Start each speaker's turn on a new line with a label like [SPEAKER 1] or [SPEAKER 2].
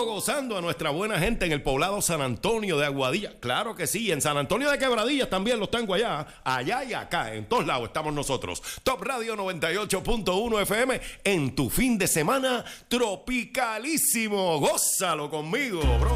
[SPEAKER 1] Sigo gozando a nuestra buena gente en el poblado San Antonio de Aguadilla. Claro que sí, en San Antonio de Quebradillas también los tengo allá y acá, en todos lados estamos nosotros. Top Radio 98.1 FM en tu fin de semana tropicalísimo. Gózalo conmigo, bro.